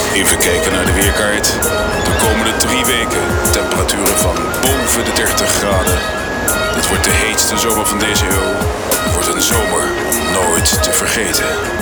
Even kijken naar de weerkaart. De komende 3 weken temperaturen van boven de 30 graden. Dit wordt de heetste zomer van deze eeuw. Het wordt een zomer om nooit te vergeten.